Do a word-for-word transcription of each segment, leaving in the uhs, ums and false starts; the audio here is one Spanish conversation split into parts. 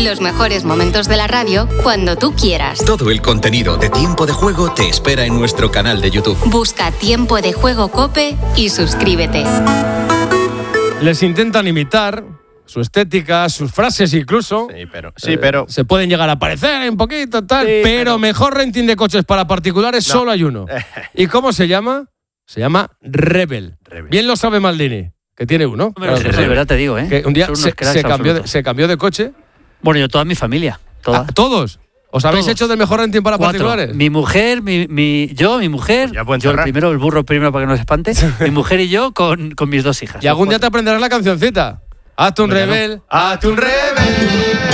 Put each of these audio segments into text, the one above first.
Los mejores momentos de la radio cuando tú quieras. Todo el contenido de Tiempo de Juego te espera en nuestro canal de YouTube. Busca Tiempo de Juego COPE y suscríbete. Les intentan imitar su estética, sus frases incluso. Sí, pero, sí, eh, pero... se pueden llegar a parecer un poquito, tal. Sí, pero, pero mejor renting de coches para particulares no. solo hay uno. ¿Y cómo se llama? Se llama Rebel. Rebel. Bien lo sabe Maldini, que tiene uno. Pero claro, de verdad te digo, ¿eh? Que un día se, se, cambió de, se cambió de coche. Bueno, yo toda mi familia. Toda. Ah, ¿Todos? ¿Os habéis Todos. hecho del mejor renting para Cuatro. particulares? Mi mujer, mi, mi, yo, mi mujer, pues yo el primero, el burro primero para que no se espante, mi mujer y yo con, con mis dos hijas. Y algún día te aprenderás la cancioncita. Hazte un rebel, hazte un rebel.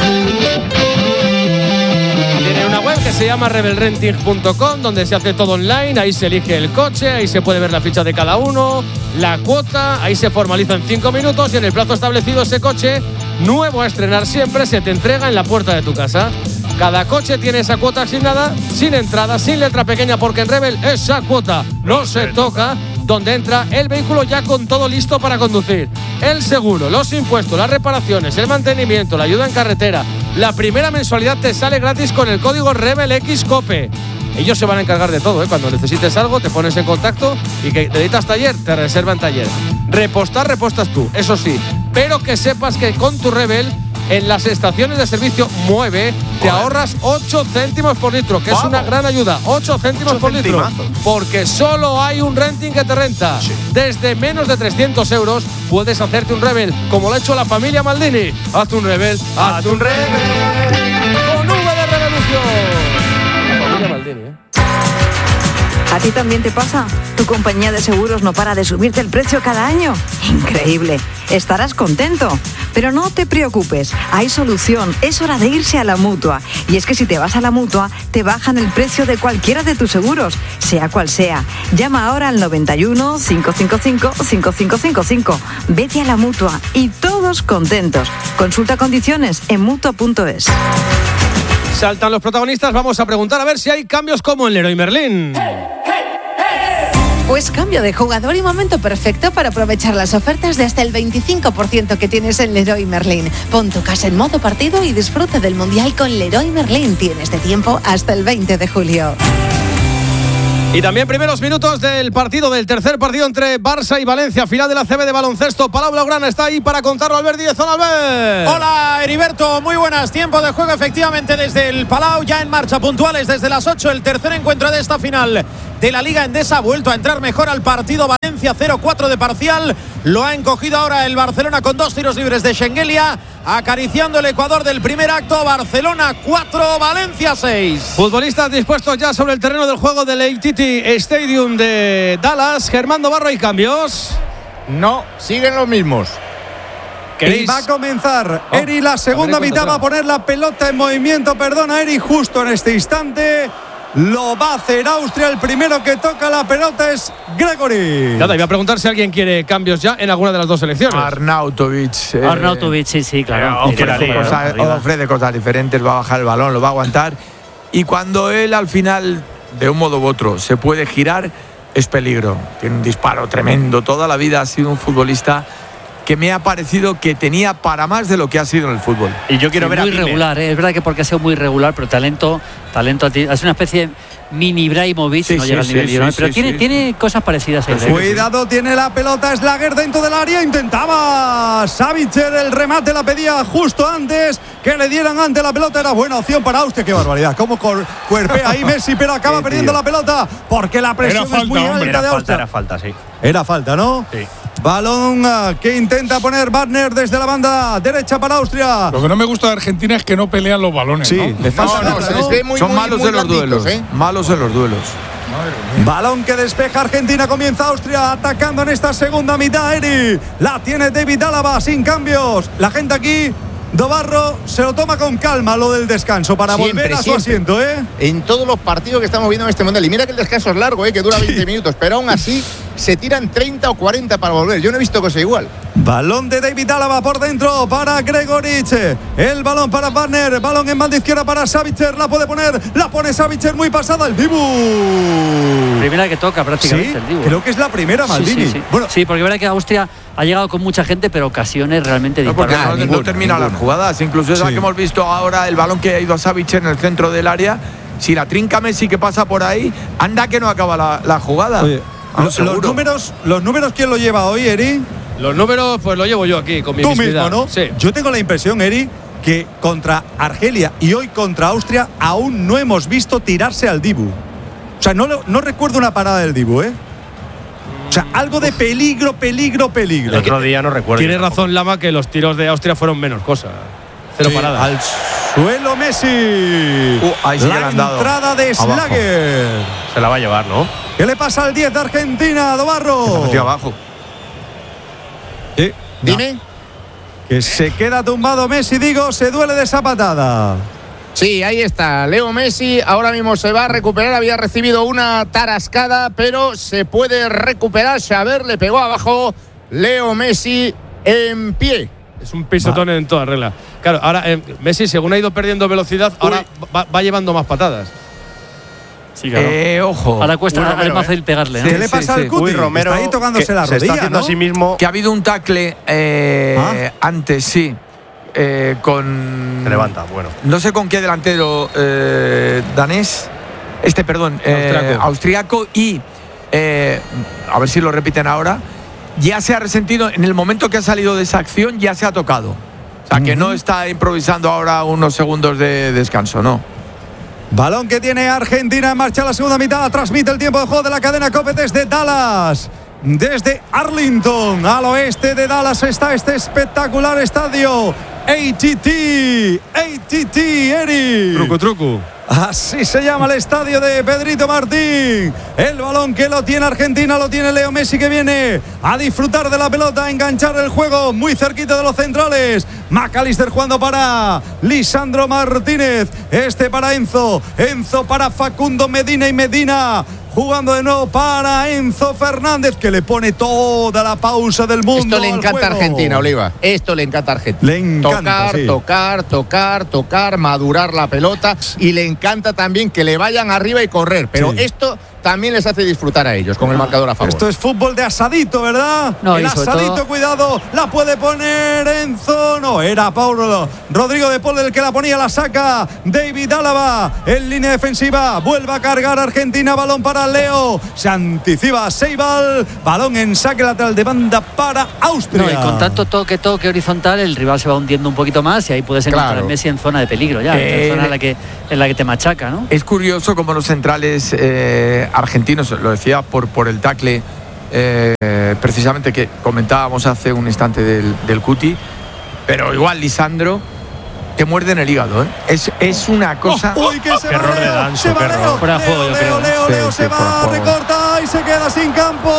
Tiene una web que se llama rebel renting punto com, donde se hace todo online, ahí se elige el coche, ahí se puede ver la ficha de cada uno, la cuota, ahí se formaliza en cinco minutos y en el plazo establecido ese coche, nuevo a estrenar siempre, se te entrega en la puerta de tu casa. Cada coche tiene esa cuota asignada, sin entrada, sin letra pequeña, porque en Rebel esa cuota no se toca, donde entra el vehículo ya con todo listo para conducir. El seguro, los impuestos, las reparaciones, el mantenimiento, la ayuda en carretera. La primera mensualidad te sale gratis con el código RebelXCOPE. Ellos se van a encargar de todo, ¿eh? Cuando necesites algo, te pones en contacto y que necesitas taller, te reservan taller. Repostar, repostas tú, eso sí. Pero que sepas que con tu Rebel, en las estaciones de servicio Mueve, te Joder. ahorras ocho céntimos por litro, que Vamos. es una gran ayuda. ocho céntimos por litro. Porque solo hay un renting que te renta. Sí. Desde menos de trescientos euros puedes hacerte un Rebel, como lo ha hecho la familia Maldini. Hazte un Rebel, hazte un Rebel. Con V de revolución. La familia Maldini, ¿eh? ¿A ti también te pasa? ¿Tu compañía de seguros no para de subirte el precio cada año? Increíble. Estarás contento. Pero no te preocupes, hay solución. Es hora de irse a la Mutua. Y es que si te vas a la Mutua, te bajan el precio de cualquiera de tus seguros, sea cual sea. Llama ahora al noventa y uno, cinco cinco cinco, cinco cinco cinco cinco. Vete a la Mutua y todos contentos. Consulta condiciones en mutua punto es. Saltan los protagonistas, vamos a preguntar a ver si hay cambios como en Leroy Merlin. Pues cambio de jugador y momento perfecto para aprovechar las ofertas de hasta el veinticinco por ciento que tienes en Leroy Merlin. Pon tu casa en modo partido y disfruta del Mundial con Leroy Merlin. Tienes de tiempo hasta el veinte de julio. Y también primeros minutos del partido, del tercer partido entre Barça y Valencia, final de la C B de baloncesto. Palau Blaugrana está ahí para contarlo. Albert Díez, hola Albert. Hola Heriberto, muy buenas. Tiempo de juego efectivamente desde el Palau, ya en marcha, puntuales desde las ocho. El tercer encuentro de esta final de la Liga Endesa. Ha vuelto a entrar mejor al partido Valencia, cero cuatro de parcial. Lo ha encogido ahora el Barcelona con dos tiros libres de Schengelia, acariciando el Ecuador del primer acto. Barcelona cuatro, Valencia seis. Futbolistas dispuestos ya sobre el terreno del juego del A T T Stadium de Dallas. Germán Navarro, ¿hay cambios? No, siguen los mismos. Y va a comenzar oh, Eri la segunda mitad, va a poner la pelota en movimiento, perdona Eri, justo en este instante. Lo va a hacer Austria, el primero que toca la pelota es Gregory. Nada, iba a preguntar si alguien quiere cambios ya en alguna de las dos selecciones. Arnautovic. Eh, Arnautovic, sí, sí, claro. Eh, ofrece, cosas, ofrece cosas diferentes, va a bajar el balón, lo va a aguantar. Y cuando él al final, de un modo u otro, se puede girar, es peligro. Tiene un disparo tremendo. Toda la vida ha sido un futbolista que me ha parecido que tenía para más de lo que ha sido en el fútbol. Y yo quiero sí, ver muy a regular, ¿eh? Es verdad que porque ha sido muy regular, pero talento, talento es una especie de mini Ibrahimovic, sí, no sí, llega al nivel sí, de sí, pero sí, tiene, sí. tiene cosas parecidas a él. Cuidado, tiene la pelota Slager dentro del área, intentaba Savitzer el remate, la pedía justo antes que le dieran ante la pelota, era buena opción para Austria. Qué barbaridad, cómo cuerpea ahí Messi, pero acaba sí, perdiendo tío. la pelota porque la presión falta, es muy alta era de Austria. Era falta, era falta, sí. Era falta, ¿no? Sí. Balón uh, que intenta poner Wagner desde la banda derecha para Austria. Lo que no me gusta de Argentina es que no pelean los balones. Sí, ¿no? le falta no, no, nada, ¿no? Muy, Son muy, malos muy en los duelos. ¿eh? Malos en los duelos. Balón que despeja Argentina, comienza Austria atacando en esta segunda mitad. Eri la tiene David Álava sin cambios. La gente aquí, Dobarro se lo toma con calma lo del descanso para siempre, volver a su siempre. asiento, ¿eh? En todos los partidos que estamos viendo en este mundial. Y mira que el descanso es largo, ¿eh? Que dura veinte sí. minutos, pero aún así se tiran treinta o cuarenta para volver. Yo no he visto cosa igual. Balón de David Álava por dentro para Gregoric. El balón para Wagner. Balón en banda izquierda para Savitzer. La puede poner. La pone Savitzer muy pasada. El Dibu. Primera que toca prácticamente ¿Sí? el Dibu. Creo que es la primera, Maldini. Sí, sí, sí. Bueno, sí, porque es verdad que Austria ha llegado con mucha gente, pero ocasiones realmente No, porque disparadas. no, no termina las jugadas. Incluso esa Sí. que hemos visto ahora, el balón que ha ido a Savitzer en el centro del área. Si la trinca Messi que pasa por ahí, anda que no acaba la, la jugada. Oye, Ah, los, los números, los números, ¿quién lo lleva hoy, Eri? Los números, pues lo llevo yo aquí con mi Tú mismidad. mismo, ¿no? Sí. Yo tengo la impresión, Eri, que contra Argelia y hoy contra Austria aún no hemos visto tirarse al Dibu. O sea, no, lo- no recuerdo una parada del Dibu, ¿eh? O sea, algo de peligro, peligro, peligro. El otro día no recuerdo. Tiene razón Lama que los tiros de Austria fueron menos cosa. Cero Sí, paradas. al suelo Messi. Uh, ahí sí que le la han dado. entrada de Abajo. Schlager. Se la va a llevar, ¿no? ¿Qué le pasa al diez de Argentina, Dobarro? Metió abajo. Sí, Dime. que se queda tumbado Messi, digo, se duele de esa patada. Sí, ahí está. Leo Messi ahora mismo se va a recuperar. Había recibido una tarascada, pero se puede recuperar. Xaver le pegó abajo. Leo Messi en pie. Es un pisotón en toda regla. Claro, ahora eh, Messi, según ha ido perdiendo velocidad, ahora va, va llevando más patadas. Sí, claro. Eh, ojo. Ahora cuesta, Uy, ahora es Romero, más eh. fácil pegarle, ¿no? ¿Qué le sí, pasa sí. al Cuti? Uy, Romero, Está ahí tocándose que la se está rodilla, haciendo ¿no? a sí mismo. Que ha habido un tackle eh, ¿Ah? antes, sí. Eh, con. Se levanta, bueno. No sé con qué delantero eh, danés. Este, perdón. eh, Austriaco. austriaco y. eh, a ver si lo repiten ahora. Ya se ha resentido. En el momento que ha salido de esa acción, ya se ha tocado. O sea, que no está improvisando ahora unos segundos de descanso, no. Balón que tiene Argentina en marcha la segunda mitad. Transmite el tiempo de juego de la cadena COPE desde Dallas. Desde Arlington, al oeste de Dallas, está este espectacular estadio. A T T. A T T, Eri. Truco, truco. Así se llama el estadio de Pedrito Martín. El balón que lo tiene Argentina, lo tiene Leo Messi, que viene a disfrutar de la pelota, a enganchar el juego muy cerquita de los centrales. McAllister jugando para Lisandro Martínez. Este para Enzo. Enzo para Facundo Medina y Medina. Jugando de nuevo para Enzo Fernández, que le pone toda la pausa del mundo. Esto le al encanta a juego. Argentina, Oliva. Esto le encanta a Argentina. Le encanta, tocar, sí. tocar, tocar, tocar, madurar la pelota. Y le encanta también que le vayan arriba y correr. Pero Sí. esto también les hace disfrutar a ellos con el marcador a favor. Esto es fútbol de asadito, ¿verdad? No, el y sobre asadito, todo- cuidado, la puede poner Enzo. No, era Paulo Rodrigo de Paul el que la ponía, la saca David Álava en línea defensiva. Vuelve a cargar Argentina, balón para Leo. Se anticipa Seibal, balón en saque lateral de banda para Austria. No, y con tanto toque, toque horizontal, el rival se va hundiendo un poquito más y ahí puedes encontrar Claro. a Messi en zona de peligro ya, Eh, en zona en la que, en la que te machaca, ¿no? Es curioso cómo los centrales eh, argentinos, lo decía por, por el tackle eh, precisamente que comentábamos hace un instante del, del Cuti, pero igual Lisandro te muerde en el hígado, ¿eh? Es, es una cosa. Uy, que se Qué va error de Leo, Danso, se va qué Leo, error. Fuera de juego, Leo, yo creo. Leo, Leo, Sí, Leo sí, se fuera de va, juego. recorta y se queda sin campo.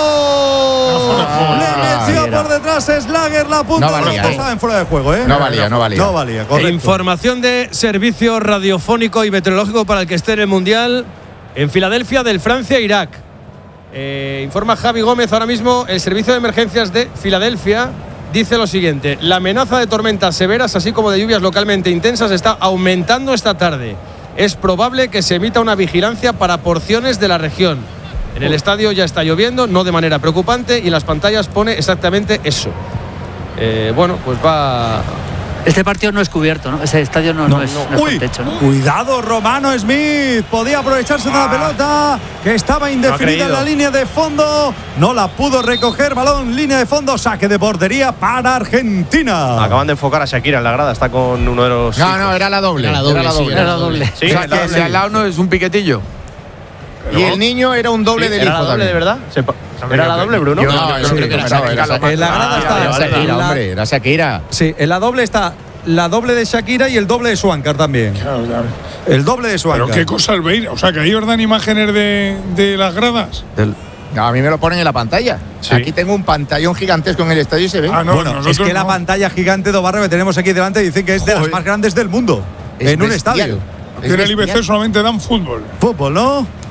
Le metió era. por detrás Schlager la punta. No valía, no, ¿eh? estaba en fuera de juego, ¿eh? No valía, no valía. No valía, correcto. Información de servicio radiofónico y meteorológico para el que esté en el Mundial. En Filadelfia, del Francia-Irak. Eh, informa Javi Gómez ahora mismo. El servicio de emergencias de Filadelfia dice lo siguiente: la amenaza de tormentas severas, así como de lluvias localmente intensas, está aumentando esta tarde. Es probable que se emita una vigilancia para porciones de la región. En el estadio ya está lloviendo, no de manera preocupante, y en las pantallas pone exactamente eso. Eh, bueno, pues va. Este partido no es cubierto, ¿no? Ese estadio no, no es, no es Uy, con techo, ¿no? cuidado, Romano Smith. Podía aprovecharse de la pelota que estaba indefinida en la línea de fondo. No la pudo recoger. Balón, línea de fondo, saque de portería para Argentina. Acaban de enfocar a Shakira en la grada, está con uno de los. No, hijos. no, era la doble. Era la doble, sí, Era la doble. Sí, O sea, era la que el doble. de al lado no es un piquetillo. Y el niño era un doble Sí, del ¿Era hijo la doble también. de verdad? Se pa- ¿Era la doble, Bruno? Yo- No, yo yo creo creo que era Shakira. Shakira. En la grada Ah, está vale, vale, Shakira, la- hombre, era Shakira. Sí, en la doble está la doble de Shakira y el doble de Swankar también. Claro, claro. El doble de Swankar. Pero qué cosas veis. O sea, que ahí os dan imágenes de, de las gradas. Del- No, a mí me lo ponen en la pantalla. Sí. Aquí tengo un pantallón gigantesco en el estadio y se ve. Ah, no, bueno, nosotros es que la no. pantalla gigante de Barrio que tenemos aquí delante dicen que es de las Joder. más grandes del mundo. Es en un bestial. estadio. Es Que en el I B C bestial. solamente dan fútbol. Fútbol, ¿no?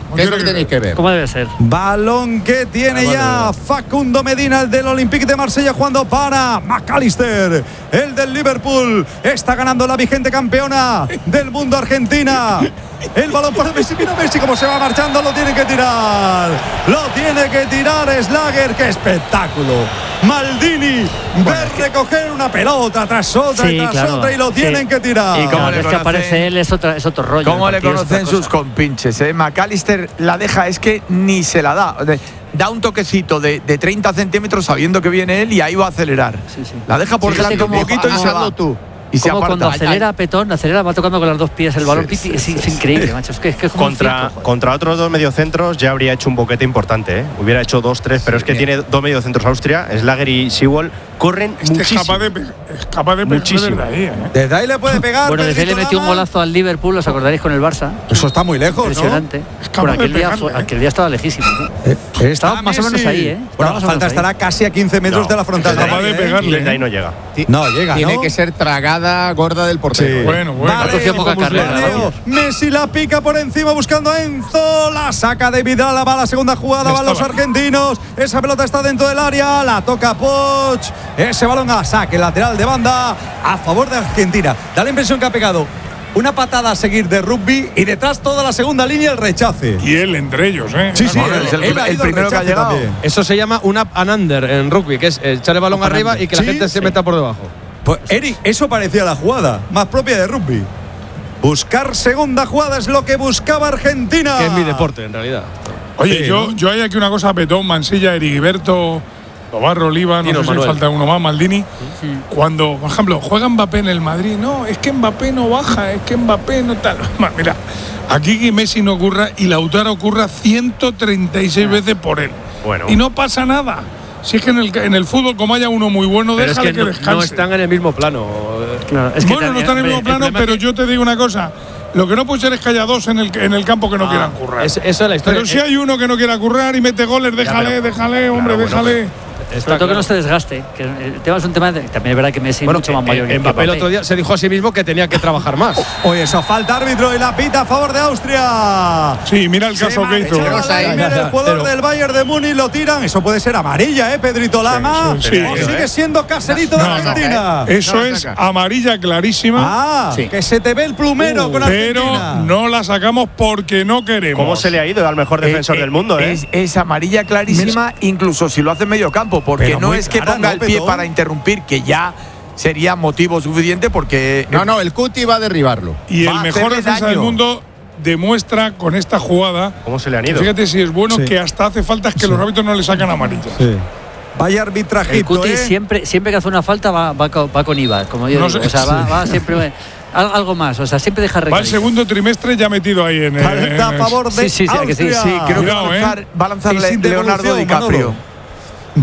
¿Qué es lo que tenéis que ver? ¿Cómo debe ser? Balón que tiene ya Facundo Medina, el del Olympique de Marsella, jugando para McAllister, el del Liverpool. Está ganando la vigente campeona del mundo, Argentina. El balón para Messi. Mira Messi cómo se va marchando. Lo tiene que tirar. Lo tiene que tirar Slager. ¡Qué espectáculo! Maldini Bueno, ver recoger una pelota tras otra Sí, y tras claro, otra y lo tienen sí. que tirar. ¿Y cómo Cada le vez que conocen? aparece él es, otra, es otro rollo. ¿Cómo el le partido es otra conocen sus cosa. compinches? Eh? McAllister la deja, es que ni se la da. De- Da un toquecito de, de treinta centímetros sabiendo que viene él y ahí va a acelerar. Sí, sí. La deja por Fíjate delante un cómo- poquito y se Hazlo va. tú. Y se Como cuando aparta. acelera Petón, acelera, va tocando con los dos pies el balón. Sí, Pipi, sí, es, sí, es sí. increíble, macho. Es que es, que es como un Contra, circo, joder. contra otros dos mediocentros ya habría hecho un boquete importante, ¿eh? Hubiera hecho dos, tres, pero es que tiene dos mediocentros Austria, Slager y Sewell, corren Este es muchísimo. capaz de, pe- es capaz de pegarle Muchísimo. desde ahí, ¿eh? Desde ahí le puede pegar. Bueno, desde ahí le Pedrito metió un Lama. golazo al Liverpool, os acordaréis, con el Barça. Eso está muy lejos, ¿no? Impresionante. capaz Bueno, de aquel día, pegarle, fue- ¿eh? aquel día estaba lejísimo. ¿eh? Está Estaba más o menos Messi. ahí, ¿eh? Estaba Bueno, más la o falta menos ahí. estará casi a quince metros No, de la frontal. es capaz del de área, ¿eh? pegarle. Desde ahí no llega. No llega, Tiene ¿no? que ser tragada gorda del portero. Sí. Bueno, bueno. Vale, Ha cogido poca vamos, carrera, Leo. vamos. Messi la pica por encima buscando a Enzo. La saca de Vidal. Va a la segunda jugada. Ya Van los estaba. argentinos. Esa pelota está dentro del área. La toca Poch. Ese balón a saque lateral de banda a favor de Argentina. Da la impresión que ha pegado una patada a seguir de rugby y detrás toda la segunda línea el rechace. Y él entre ellos, ¿eh? Sí, sí, Bueno, él- es el- él ha el ido al primero que ha rechace llegado. también. Eso se llama un up and under en rugby, que es echar el balón Up and arriba under. y que la Sí, gente se sí. meta por debajo. Pues, Eric, eso parecía la jugada más propia de rugby. Buscar segunda jugada es lo que buscaba Argentina. Que es mi deporte, en realidad. Oye, Sí, yo, ¿no? yo hay aquí una cosa: Petón, Mansilla, Heriberto, Lobarro, Oliva, no Tino sé si Manuel. falta uno más, Maldini. Cuando, por ejemplo, juega Mbappé en el Madrid, no, es que Mbappé no baja, es que Mbappé no tal. Ma, Mira, aquí que Messi no ocurra y Lautaro ocurra ciento treinta y seis veces por él. Bueno. Y no pasa nada. Si es que en el, en el fútbol, como haya uno muy bueno, Pero es déjale que que, no, descanse. no están en el mismo plano. Claro, es que bueno, no también- están en el mismo el plano, problema pero es que- yo te digo una cosa. Lo que no puede ser es que haya dos en el, en el campo que no Ah, quieran currar. es- esa es la historia. Pero si hay uno que no quiera currar y mete goles, déjale, pero- déjale, hombre, Claro, bueno, déjale. Está Sobre todo que claro. no se desgaste. Que el tema es un tema de, también es verdad que Messi es Bueno, mucho más eh, mayor que Mbappé el Mbappé. otro día se dijo a sí mismo que tenía que trabajar más. Oye, eso falta árbitro y la pita a favor de Austria. Sí, mira el Se caso que hizo. marchaba Leimer, el jugador Pero- del Bayern de Múnich, lo tiran. Eso puede ser amarilla, ¿eh, Pedrito Lama? sí, sí, o sí, sigue eh. siendo caserito de No, no, Argentina. Eso No la es saca. amarilla clarísima, Ah, Sí. que se te ve el plumero con pero Argentina. no la sacamos porque no queremos. ¿Cómo se le ha ido al mejor defensor Eh, eh, del mundo, eh? Es, es amarilla clarísima, incluso si lo hace en medio campo, porque Pero no muy es que clara, ponga ¿no, el pie Petón? para interrumpir, que ya sería motivo suficiente, porque No, no, el Cuti va a derribarlo. Y va el a mejor hacerle defensa del daño. mundo demuestra con esta jugada. ¿Cómo se le han que ido? Fíjate si es bueno Sí. que hasta hace falta que los árbitros no le sacan amarilla. Sí. Vaya El arbitrajito, Cuti ¿eh? siempre, siempre que hace una falta va, va, co- va con Ibar, como yo No digo. sé, O sea, va, sí. va siempre al- algo más. O sea, siempre deja Va el recadito. segundo trimestre ya metido ahí en el. Falta a en el- favor de Sí, sí, sí, que sí. Austria. sí, creo que va a Cuidado, lanzar, va a lanzar Y Le- sin Leonardo devolución, DiCaprio. Manolo.